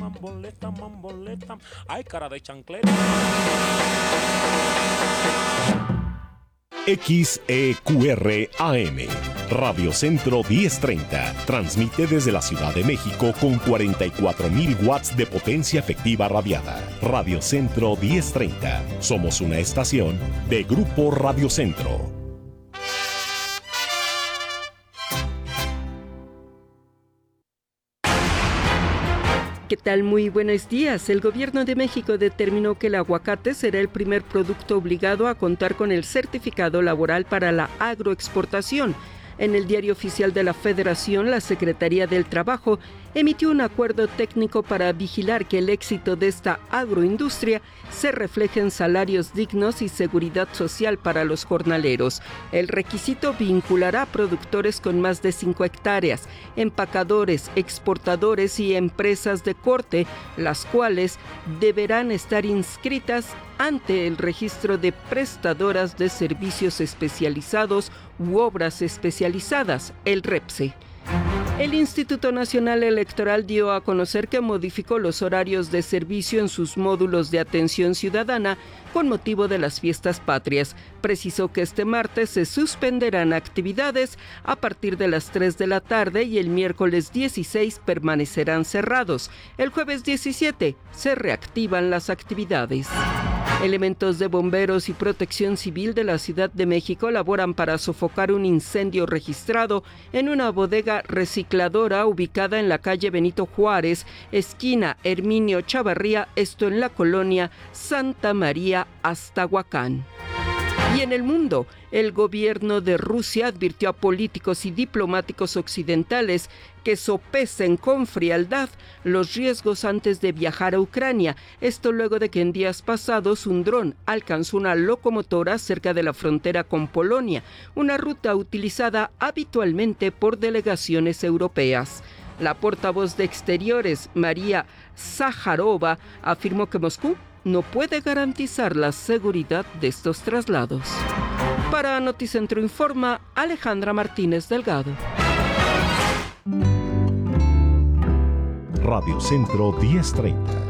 bamboleta, mamboleta. Ay, cara de chancleta. XEQRAM, Radio Centro 1030, transmite desde la Ciudad de México con 44.000 watts de potencia efectiva radiada. Radio Centro 1030, somos una estación de Grupo Radio Centro. ¿Qué tal? Muy buenos días. El Gobierno de México determinó que el aguacate será el primer producto obligado a contar con el certificado laboral para la agroexportación. En el Diario Oficial de la Federación, la Secretaría del Trabajo emitió un acuerdo técnico para vigilar que el éxito de esta agroindustria se refleje en salarios dignos y seguridad social para los jornaleros. El requisito vinculará a productores con más de 5 hectáreas, empacadores, exportadores y empresas de corte, las cuales deberán estar inscritas ante el registro de prestadoras de servicios especializados u obras especializadas, el REPSE. El Instituto Nacional Electoral dio a conocer que modificó los horarios de servicio en sus módulos de atención ciudadana con motivo de las fiestas patrias. Precisó que este martes se suspenderán actividades a partir de las 3 de la tarde y el miércoles 16 permanecerán cerrados. El jueves 17 se reactivan las actividades. Elementos de bomberos y protección civil de la Ciudad de México laboran para sofocar un incendio registrado en una bodega recicladora ubicada en la calle Benito Juárez, esquina Herminio Chavarría, esto en la colonia Santa María, Aztahuacán. Y en el mundo, el gobierno de Rusia advirtió a políticos y diplomáticos occidentales que sopesen con frialdad los riesgos antes de viajar a Ucrania. Esto luego de que en días pasados un dron alcanzó una locomotora cerca de la frontera con Polonia, una ruta utilizada habitualmente por delegaciones europeas. La portavoz de Exteriores, María Zaharova, afirmó que Moscú no puede garantizar la seguridad de estos traslados. Para Noticentro Informa, Alejandra Martínez Delgado. Radio Centro 1030.